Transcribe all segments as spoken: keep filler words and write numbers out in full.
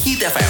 Хит эф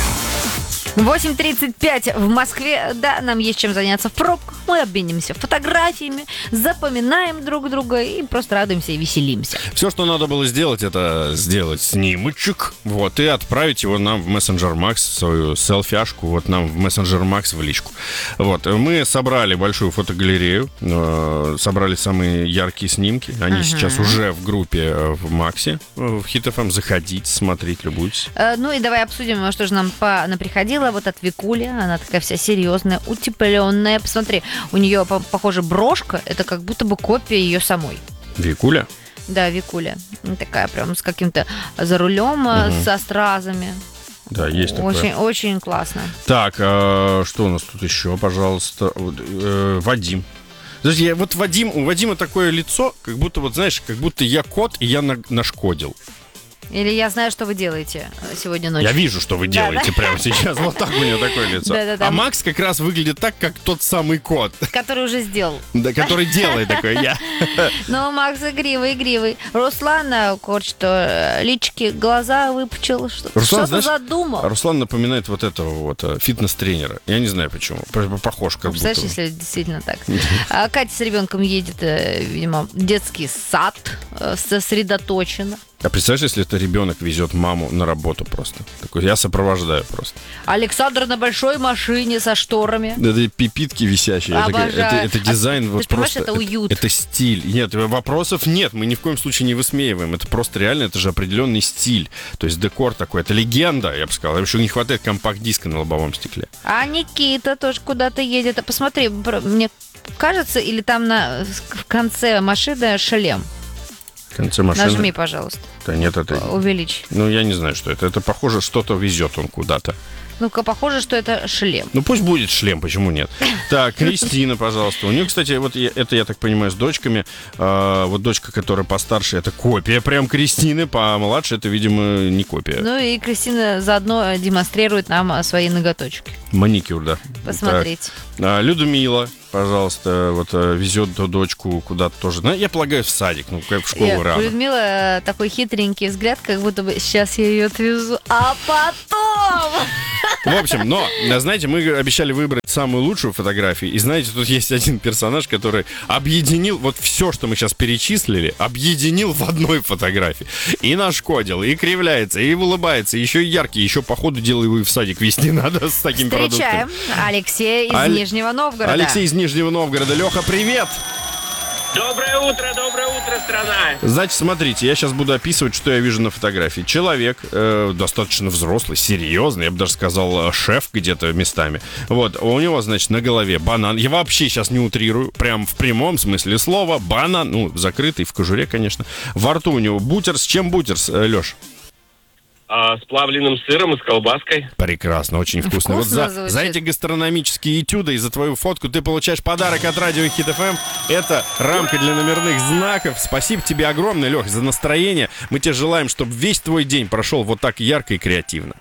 эм. восемь тридцать пять в Москве. Да, нам есть чем заняться в пробках. Мы обменимся фотографиями, запоминаем друг друга и просто радуемся и веселимся. Все, что надо было сделать, это сделать снимочек, вот, и отправить его нам в мессенджер Макс, свою селфяшку, вот нам в мессенджер Макс в личку. Вот, мы собрали большую фотогалерею, э, собрали самые яркие снимки. Они uh-huh. сейчас уже в группе в Максе, в Хит эф эм. Заходите, смотрите, любуйтесь. Э, ну и давай обсудим, что же нам по- наприходило. Вот от Викули, она такая вся серьезная, утепленная. Посмотри, у нее, похоже, брошка, это как будто бы копия ее самой. Викуля? Да, Викуля. Такая прям с каким-то за рулем, угу. со стразами. Да, есть такое. Очень, очень классно. Так, а что у нас тут еще, пожалуйста? Э, Вадим. Подожди, я, вот Вадим, у Вадима такое лицо, как будто, вот знаешь, как будто я кот, и я на, нашкодил. Или я знаю, что вы делаете сегодня ночью. Я вижу, что вы делаете да, прямо сейчас. Вот так у него такое лицо. Да, да, да. А Макс как раз выглядит так, как тот самый кот. Который уже сделал. Да, который делает такое я. Ну, Макс игривый, игривый. Руслан, кот, что лички, глаза выпучил, что-то задумал. Руслан напоминает вот этого вот фитнес-тренера. Я не знаю почему. Похож как будто. Представляешь, если действительно так. Катя с ребенком едет, видимо, в детский сад, сосредоточена. А представляешь, если это ребенок везет маму на работу просто? Такой, я сопровождаю просто. Александр на большой машине со шторами. Это пипитки висящие. Обожаю. Это, это дизайн. А, вот ты же просто, это уют. Это, это стиль. Нет, вопросов нет. Мы ни в коем случае не высмеиваем. Это просто реально, это же определенный стиль. То есть декор такой. Это легенда, я бы сказал. Еще не хватает компакт-диска на лобовом стекле. А Никита тоже куда-то едет. А посмотри, мне кажется, или там на, в конце машины шлем. В конце машины. Нажми, пожалуйста. Да нет, это... Увеличь. Ну, я не знаю, что это. Это, похоже, что-то везет он куда-то. Ну-ка, похоже, что это шлем. Ну, пусть будет шлем, почему нет? Так, Кристина, пожалуйста. У нее, кстати, вот это, я так понимаю, с дочками. А, вот дочка, которая постарше, это копия прям Кристины. Помладше это, видимо, не копия. Ну, и Кристина заодно демонстрирует нам свои ноготочки. Маникюр, да. Посмотреть. А, Людмила, пожалуйста, вот везет дочку куда-то тоже. Ну, я полагаю, в садик, ну, как в школу я, рано. У Людмилы такой хитренький взгляд, как будто бы сейчас я ее отвезу, а потом... В общем, но, знаете, мы обещали выбрать самую лучшую фотографию. И знаете, тут есть один персонаж, который объединил вот все, что мы сейчас перечислили, объединил в одной фотографии. И нашкодил, и кривляется, и улыбается, и еще и яркий, еще по ходу дела его и в садик вести надо с таким продуктом. Встречаем Алексея из Аль... Нижнего Новгорода. Алексей из Нижнего Новгорода. Леха, привет! Доброе утро, доброе утро, страна! Значит, смотрите, я сейчас буду описывать, что я вижу на фотографии. Человек э, достаточно взрослый, серьезный, я бы даже сказал, шеф где-то местами. Вот, у него, значит, на голове банан. Я вообще сейчас не утрирую, прям в прямом смысле слова. Банан, ну, закрытый, в кожуре, конечно. Во рту у него бутер. С чем бутер, Леш? А, с плавленным сыром и с колбаской. Прекрасно, очень вкусно. Вкусно вот за, за эти гастрономические этюды и за твою фотку ты получаешь подарок от радио Хит эф эм. Это рамка для номерных знаков. Спасибо тебе огромное, Лех, за настроение. Мы тебе желаем, чтобы весь твой день прошел вот так ярко и креативно.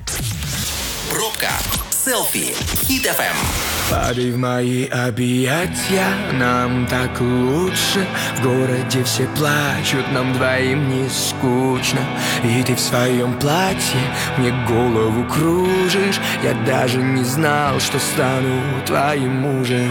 Пробка. Селфи. Хит эф эм. Падай в мои объятия, нам так лучше. В городе все плачут, нам двоим не скучно. И ты в своем платье мне голову кружишь. Я даже не знал, что стану твоим мужем.